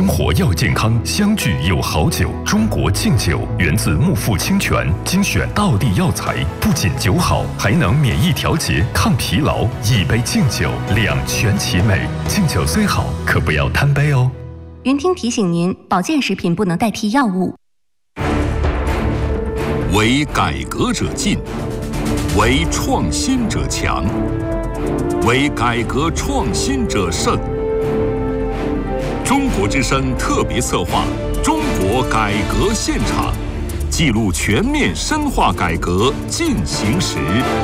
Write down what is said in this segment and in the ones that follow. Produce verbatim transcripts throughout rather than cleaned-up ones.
生活要健康，相聚有好酒。中国敬酒源自木富清泉，精选道地药材，不仅酒好，还能免疫调节、抗疲劳。一杯敬酒，两全其美。敬酒虽好，可不要贪杯哦。 云听提醒您，保健食品不能代替药物。 为改革者进，为创新者强，为改革创新者胜。中国之声特别策划《中国改革现场》，记录全面深化改革进行时。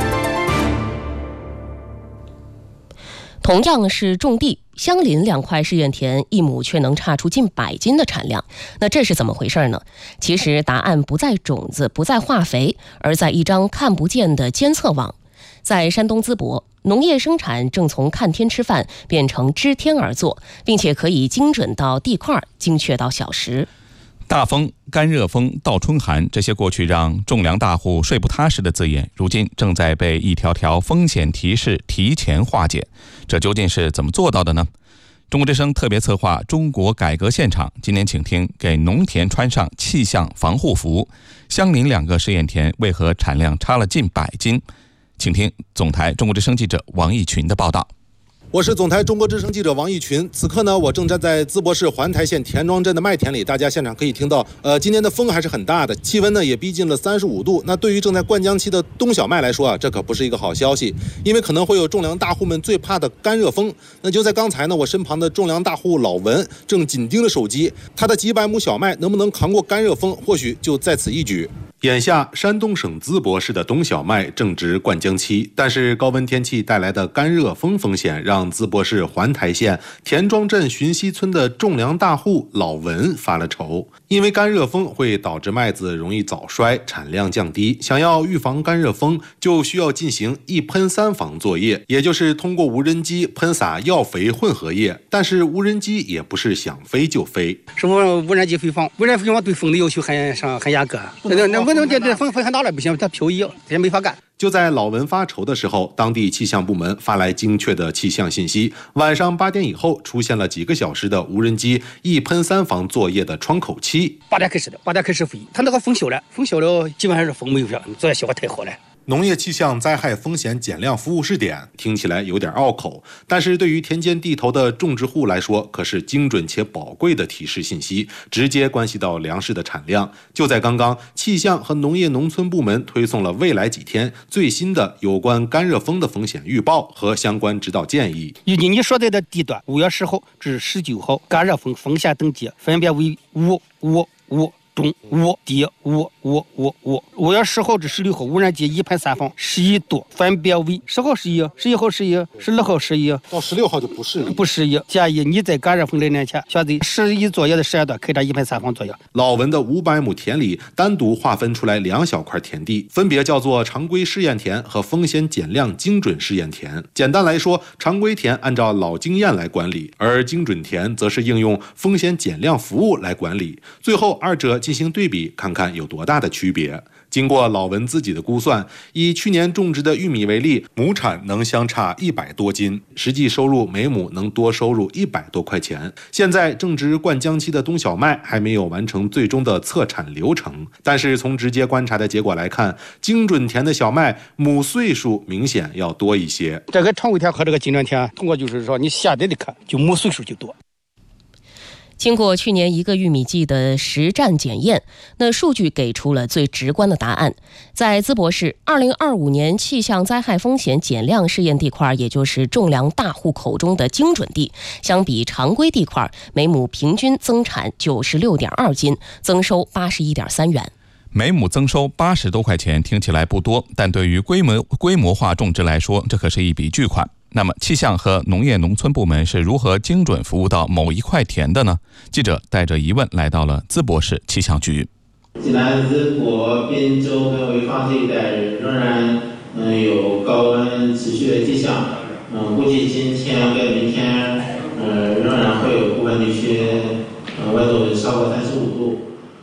同样是种地，相邻两块试验田，一亩却能差出近百斤的产量。那这是怎么回事呢？其实答案不在种子，不在化肥，而在一张看不见的监测网。在山东淄博，农业生产正从看天吃饭变成知天而作，并且可以精准到地块，精确到小时。 大风、干热风、倒春寒，这些过去让种粮大户睡不踏实的字眼，如今正在被一条条风险提示提前化解。这究竟是怎么做到的呢？中国之声特别策划《中国改革现场》，今年请听给农田穿上气象防护服，相邻两个试验田为何产量差了近百斤？请听总台中国之声记者王义群的报道。 我是总台中国之声记者王义群，此刻呢，我正站在淄博市环台县田庄镇的麦田里，大家现场可以听到，呃，今天的风还是很大的，气温呢也逼近了三十五度。那对于正在灌浆期的冬小麦来说啊，这可不是一个好消息，因为可能会有种粮大户们最怕的干热风。那就在刚才呢，我身旁的种粮大户老文正紧盯着手机，他的几百亩小麦能不能扛过干热风，或许就在此一举。眼下，山东省淄博市的冬小麦正值灌浆期，但是高温天气带来的干热风风险，让淄博市环台县田庄镇寻溪村的种粮大户老文发了愁。因为干热风会导致麦子容易早衰，产量降低。想要预防干热风，就需要进行一喷三防作业，也就是通过无人机喷洒药肥混合液。但是无人机也不是想飞就飞， 是无无人机飞放，无人机飞放对风的要求很上很严格。那那无人机对风风很大了不行，它漂移，这也没法干。 就在老文发愁的时候，当地气象部门发来精确的气象信息，晚上八点以后出现了几个小时的无人机一喷三防作业的窗口期。 八点开始的，八点开始飞，它那个风小了，风小了基本上是风没有了，作业效果太好了。 农业气象灾害风险减量服务试点听起来有点拗口，但是对于田间地头的种植户来说，可是精准且宝贵的提示信息，直接关系到粮食的产量。就在刚刚，气象和农业农村部门推送了未来几天最新的有关干热风的风险预报和相关指导建议。 以你所在的地段，五月十号至十九号，干热风风险等级分别为五、五、五。中五低五五五五，五月十号至十六号，无人机一喷三防十一度，分别为十号十一，十一号十一，十二号十一， 到十六号就不适宜。 不适宜，建议你在干热风来临前，选择适宜作业的时间段开展一喷三防作业。 老文的五百亩田里单独划分出来两小块田地，分别叫做常规试验田和风险减量精准试验田。简单来说，常规田按照老经验来管理，而精准田则是应用风险减量服务来管理。最后二者进行对比，看看有多大的区别。经过老文自己的估算，以去年种植的玉米为例，亩产能相差一百多斤，实际收入每亩能多收入一百多块钱。现在正值灌浆期的冬小麦还没有完成最终的测产流程，但是从直接观察的结果来看，精准田的小麦亩岁数明显要多一些。 这个常规田和这个精准田，通过就是说你下来的看，就亩岁数就多。 经过去年一个玉米季的实战检验，那数据给出了最直观的答案。在淄博市二零二五年气象灾害风险减量试验地块，也就是种粮大户口中的精准地，相比常规地块，每亩平均增产九十六点二斤，增收八十一点三元。 每亩增收八十多块钱，听起来不多，但对于规模规模化种植来说，这可是一笔巨款。那么气象和农业农村部门是如何精准服务到某一块田的呢？记者带着疑问来到了淄博市气象局。 济南、淄博、滨州和潍坊这一带仍然嗯有高温持续的迹象，嗯，估计今天跟明天嗯仍然会有部分地区嗯温度超过三十五度。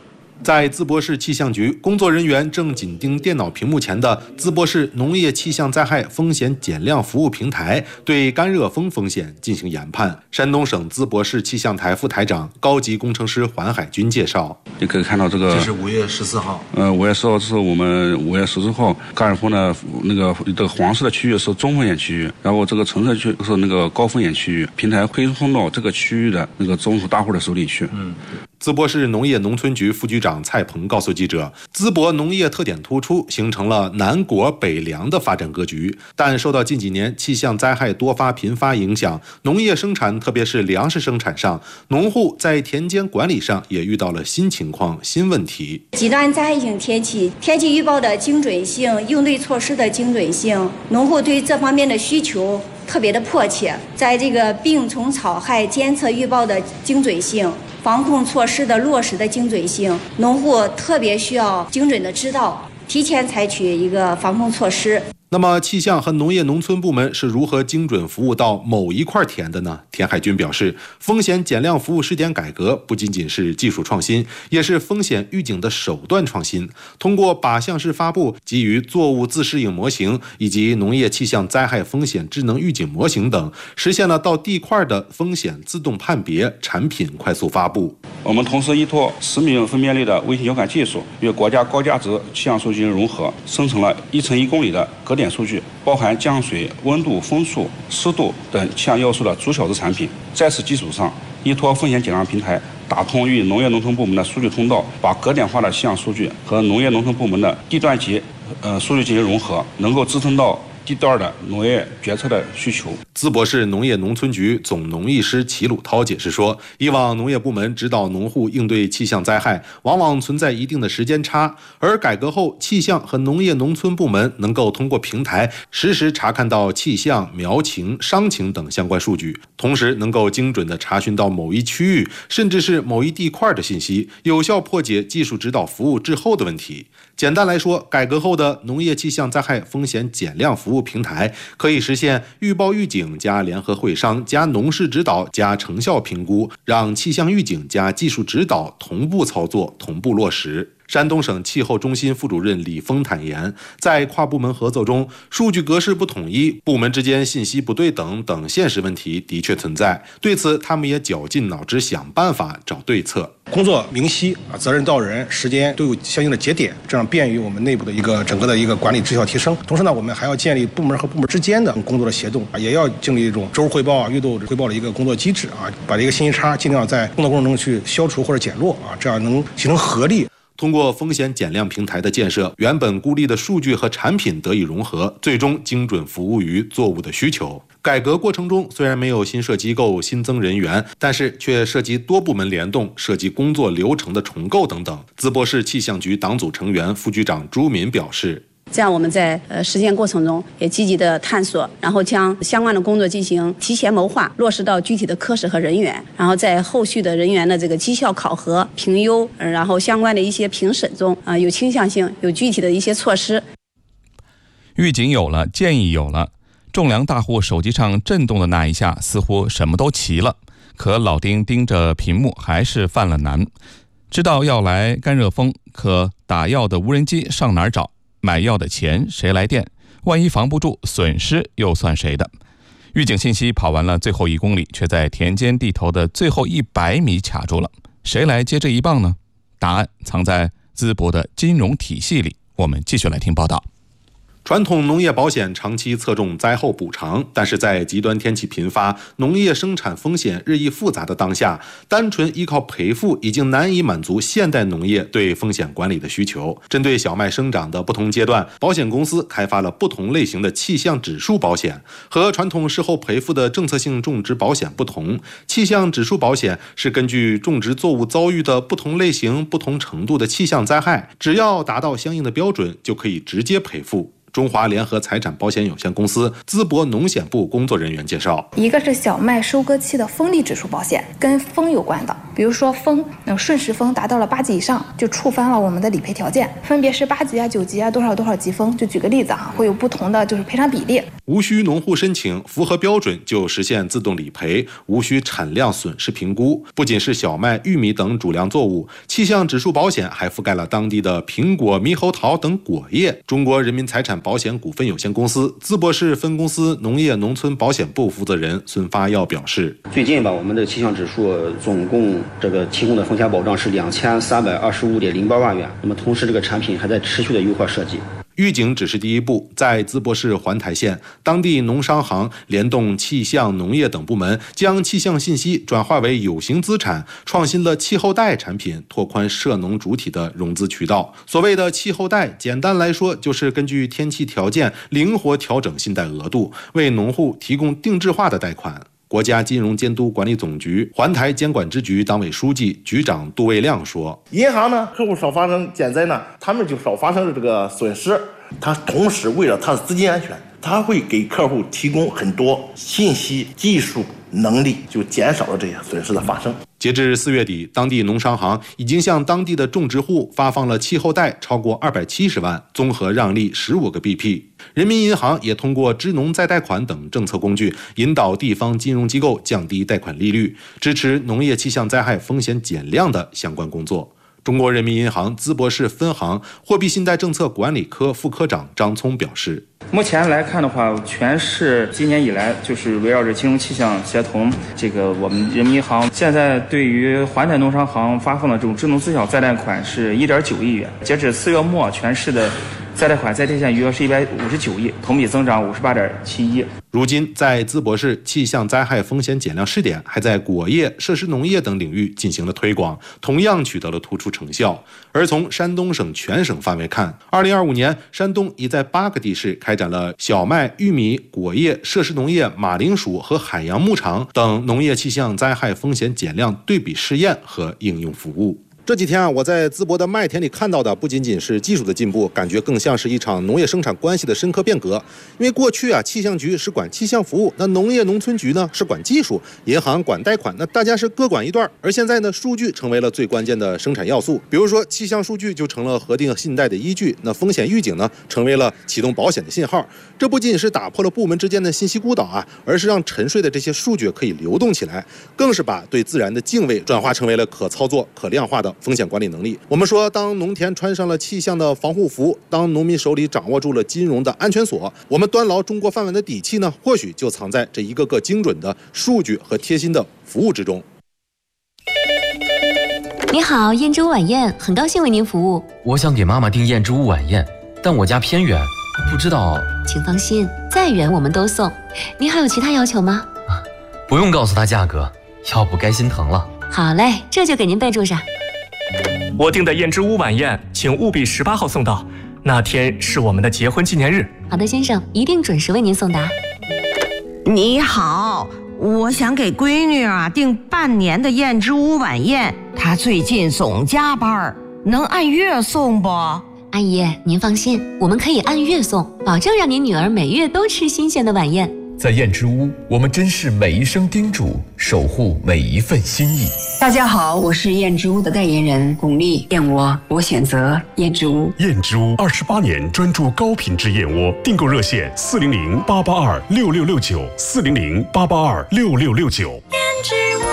在淄博市气象局，工作人员正紧盯电脑屏幕前的淄博市农业气象灾害风险减量服务平台，对干热风风险进行研判。山东省淄博市气象台副台长、高级工程师环海军介绍：“ 你可以看到这个， 这是五月十四号。 呃，五月十号是我们五月十四号干热风的那个这个黄色的区域是中风险区域，然后这个橙色区是那个高风险区域。平台推送到这个区域的那个中属大户的手里去。”嗯。 淄博市农业农村局副局长蔡鹏告诉记者，淄博农业特点突出，形成了南果北粮的发展格局。但受到近几年气象灾害多发频发影响，农业生产特别是粮食生产上，农户在田间管理上也遇到了新情况、新问题。 极端灾害性天气、天气预报的精准性、应对措施的精准性，农户对这方面的需求特别的迫切。在这个病虫草害监测预报的精准性、防控措施的落实的精准性，农户特别需要精准的知道，提前采取一个防控措施。 那么气象和农业农村部门是如何精准服务到某一块田的呢？田海军表示，风险减量服务试点改革不仅仅是技术创新，也是风险预警的手段创新。通过靶向式发布、基于作物自适应模型以及农业气象灾害风险智能预警模型等，实现了到地块的风险自动判别、产品快速发布。 我们同时依托十米分辨率的卫星遥感技术，与国家高价值气象数据融合，生成了一乘一公里的格点数据，包含降水、温度、风速、湿度等气象要素的逐小时产品。在此基础上，依托风险减量平台，打通与农业农村部门的数据通道，把格点化的气象数据和农业农村部门的地段级呃数据进行融合，能够支撑到地段的农业决策的需求。 淄博市农业农村局总农艺师齐鲁涛解释说，以往农业部门指导农户应对气象灾害，往往存在一定的时间差，而改革后，气象和农业农村部门能够通过平台实时查看到气象、苗情、伤情等相关数据，同时能够精准地查询到某一区域甚至是某一地块的信息，有效破解技术指导服务滞后的问题。简单来说，改革后的农业气象灾害风险减量服务平台可以实现预报预警加联合会商加农事指导加成效评估，让气象预警加技术指导同步操作、同步落实。山东省气候中心副主任李峰坦言，在跨部门合作中，数据格式不统一、部门之间信息不对等等现实问题的确存在。对此，他们也绞尽脑汁想办法找对策。 工作明晰啊，责任到人，时间都有相应的节点，这样便于我们内部的一个整个的一个管理绩效提升。同时呢，我们还要建立部门和部门之间的工作的协同啊，也要建立一种周汇报啊、月度汇报的一个工作机制啊，把这个信息差尽量在工作过程中去消除或者减弱啊，这样能形成合力。 通过风险减量平台的建设，原本孤立的数据和产品得以融合，最终精准服务于作物的需求。改革过程中虽然没有新设机构、新增人员，但是却涉及多部门联动，涉及工作流程的重构等等。淄博市气象局党组成员、副局长朱敏表示， 这样我们在呃实践过程中也积极的探索，然后将相关的工作进行提前谋划，落实到具体的科室和人员，然后在后续的人员的这个绩效考核、评优，呃、然后相关的一些评审中啊、呃、有倾向性、有具体的一些措施。 预警有了，建议有了，种粮大户手机上震动的那一下，似乎什么都齐了，可老丁盯着屏幕还是犯了难。知道要来干热风，可打药的无人机上哪儿找？买药的钱谁来垫？万一防不住，损失又算谁的？预警信息跑完了最后一公里，却在田间地头的最后一百米卡住了。谁来接这一棒呢？答案藏在淄博的金融体系里。我们继续来听报道。 传统农业保险长期侧重灾后补偿，但是在极端天气频发、农业生产风险日益复杂的当下，单纯依靠赔付已经难以满足现代农业对风险管理的需求。针对小麦生长的不同阶段，保险公司开发了不同类型的气象指数保险。和传统事后赔付的政策性种植保险不同，气象指数保险是根据种植作物遭遇的不同类型、不同程度的气象灾害，只要达到相应的标准，就可以直接赔付。 中华联合财产保险有限公司淄博农险部工作人员介绍， 一个是小麦收割期的风力指数保险，跟风有关的，比如说风，那顺时风达到了八级以上，就触发了我们的理赔条件，分别是八级啊、九级啊、多少多少级风，就举个例子啊，会有不同的就是赔偿比例。 无需农户申请，符合标准就实现自动理赔，无需产量损失评估。不仅是小麦、玉米等主粮作物，气象指数保险还覆盖了当地的苹果、猕猴桃等果业。中国人民财产保险股份有限公司淄博市分公司农业农村保险部负责人孙发耀表示， 最近吧，我们的气象指数总共这个提供的风险保障是两千三百二十五点零八万元。那么同时，这个产品还在持续的优化设计。预警只是第一步，在淄博市环台县，当地农商行联动气象、农业等部门，将气象信息转化为有形资产，创新了气候贷产品，拓宽涉农主体的融资渠道。所谓的气候贷，简单来说就是根据天气条件灵活调整信贷额度，为农户提供定制化的贷款。国家金融监督管理总局环台监管支局党委书记、局长杜卫亮说：“ 银行呢，客户少发生减灾呢，他们就少发生这个损失。他同时为了他的资金安全，他会给客户提供很多信息、技术能力，就减少了这些损失的发生。” 截至四月底，当地农商行已经向当地的种植户发放了气候贷超过二百七十万，综合让利十五个 B P。人民银行也通过支农再贷款等政策工具，引导地方金融机构降低贷款利率，支持农业气象灾害风险减量的相关工作。中国人民银行淄博市分行货币信贷政策管理科副科长张聪表示， 目前来看的话，全市今年以来就是围绕着金融气象协同，这个我们人民银行现在对于环台农商行发放的这种支农自小再贷款是 一点九亿元，截止四月末，全市的再贷款再贴现余额是一百五十九亿，同比增长五十八点七一。 如今，在淄博市气象灾害风险减量试点还在果业、设施农业等领域进行了推广，同样取得了突出成效。而从山东省全省范围看，二零二五年，山东已在八个地市开展了小麦、玉米、果业、设施农业、马铃薯和海洋牧场等农业气象灾害风险减量对比试验和应用服务。这几天啊，我在淄博的麦田里看到的不仅仅是技术的进步，感觉更像是一场农业生产关系的深刻变革。因为过去啊，气象局是管气象服务，那农业农村局呢是管技术，银行管贷款，那大家是各管一段。而现在呢，数据成为了最关键的生产要素。比如说，气象数据就成了核定信贷的依据，那风险预警呢，成为了启动保险的信号。这不仅是打破了部门之间的信息孤岛啊，而是让沉睡的这些数据可以流动起来，更是把对自然的敬畏转化成为了可操作、可量化的风险管理能力。我们说，当农田穿上了气象的防护服，当农民手里掌握住了金融的安全锁，我们端牢中国饭碗的底气呢，或许就藏在这一个个精准的数据和贴心的服务之中。 你好，燕之屋晚宴，很高兴为您服务。 我想给妈妈订燕之屋晚宴，但我家偏远，不知道。 请放心，再远我们都送。您还有其他要求吗？ 不用告诉她价格，要不该心疼了。 好嘞，这就给您备注上。 我订的燕之屋晚宴，请务必十八号送到，那天是我们的结婚纪念日。 好的，先生，一定准时为您送达。 你好，我想给闺女啊订半年的燕之屋晚宴，她最近总加班，能按月送不？ 阿姨，您放心，我们可以按月送，保证让您女儿每月都吃新鲜的晚宴。 在燕之屋，我们珍视每一声叮嘱，守护每一份心意。 大家好，我是燕之屋的代言人巩俐，燕窝我选择燕之屋。 燕之屋二十八年专注高品质燕窝，订购热线四零零八八二六六六九四零零八八二六六六九。燕之屋。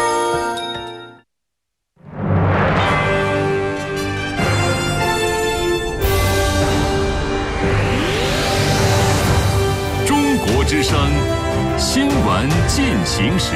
中国之声新闻进行时。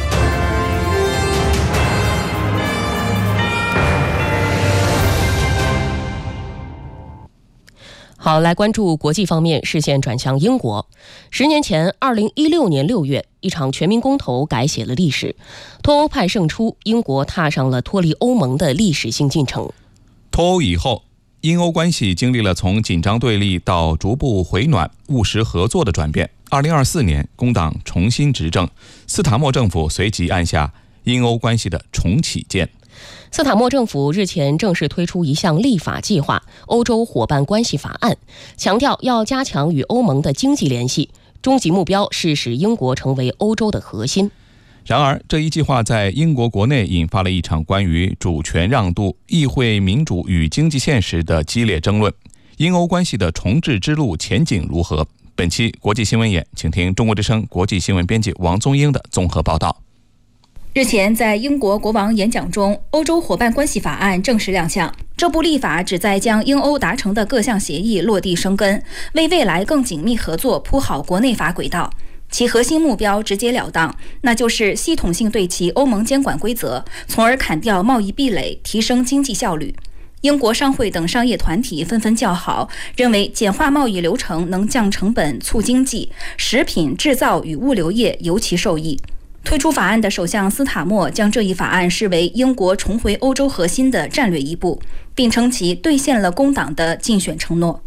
好，来关注国际方面，视线转向英国。十年前，二零一六年六月，一场全民公投改写了历史，脱欧派胜出，英国踏上了脱离欧盟的历史性进程。 脱欧以后，英欧关系经历了从紧张对立到逐步回暖、务实合作的转变。二零二四年，工党重新执政，斯塔默政府随即按下英欧关系的重启键。 斯塔默政府日前正式推出一项立法计划——欧洲伙伴关系法案，强调要加强与欧盟的经济联系，终极目标是使英国成为欧洲的核心。 然而，这一计划在英国国内引发了一场关于主权让渡、议会民主与经济现实的激烈争论。英欧关系的重置之路前景如何？本期国际新闻眼，请听中国之声国际新闻编辑王宗英的综合报道。 日前，在英国国王演讲中，欧洲伙伴关系法案正式亮相。这部立法旨在将英欧达成的各项协议落地生根，为未来更紧密合作铺好国内法轨道。其核心目标直截了当，那就是系统性对齐欧盟监管规则，从而砍掉贸易壁垒，提升经济效率。英国商会等商业团体纷纷叫好，认为简化贸易流程能降成本、促经济，食品制造与物流业尤其受益。推出法案的首相斯塔默将这一法案视为英国重回欧洲核心的战略一步，并称其兑现了工党的竞选承诺。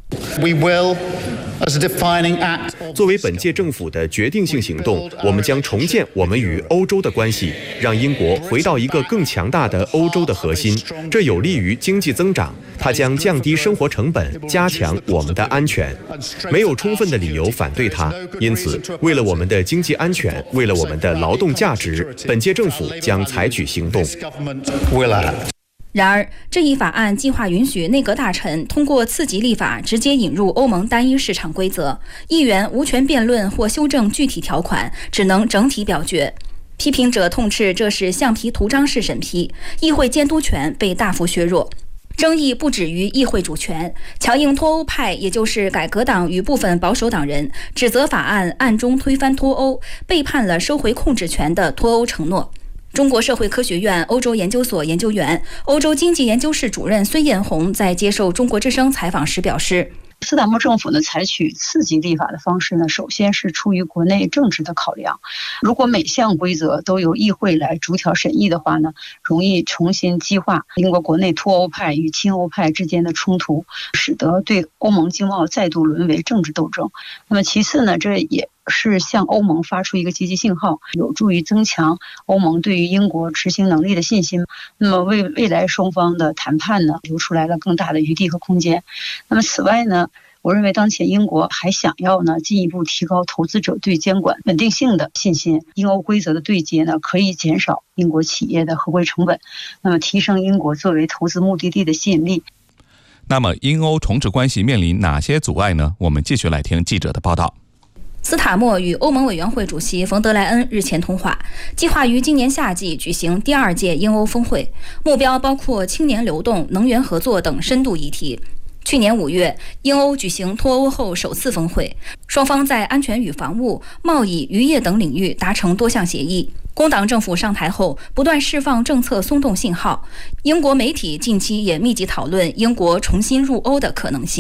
作为本届政府的决定性行动，我们将重建我们与欧洲的关系，让英国回到一个更强大的欧洲的核心。这有利于经济增长，它将降低生活成本，加强我们的安全。没有充分的理由反对它，因此，为了我们的经济安全，为了我们的劳动价值，本届政府将采取行动。 然而，这一法案计划允许内阁大臣通过次级立法直接引入欧盟单一市场规则，议员无权辩论或修正具体条款，只能整体表决。批评者痛斥这是橡皮图章式审批，议会监督权被大幅削弱。争议不止于议会主权，强硬脱欧派，也就是改革党与部分保守党人，指责法案暗中推翻脱欧，背叛了收回控制权的脱欧承诺。中国社会科学院欧洲研究所研究员、欧洲经济研究室主任孙艳红在接受中国之声采访时表示， 斯坦默政府呢采取次级立法的方式呢，首先是出于国内政治的考量。如果每项规则都由议会来逐条审议的话呢，容易重新激化英国国内脱欧派与亲欧派之间的冲突，使得对欧盟经贸再度沦为政治斗争。那么其次呢，这也是向欧盟发出一个积极信号，有助于增强欧盟对于英国执行能力的信心。那么为未来双方的谈判呢，留出来了更大的余地和空间。那么此外呢，我认为当前英国还想要呢进一步提高投资者对监管稳定性的信心。英欧规则的对接呢，可以减少英国企业的合规成本，那么提升英国作为投资目的地的吸引力。 那么英欧重置关系面临哪些阻碍呢？我们继续来听记者的报道。 斯塔默与欧盟委员会主席冯德莱恩日前通话，计划于今年夏季举行第二届英欧峰会，目标包括青年流动、能源合作等深度议题。去年五月，英欧举行脱欧后首次峰会，双方在安全与防务、贸易、渔业等领域达成多项协议。工党政府上台后，不断释放政策松动信号。英国媒体近期也密集讨论英国重新入欧的可能性。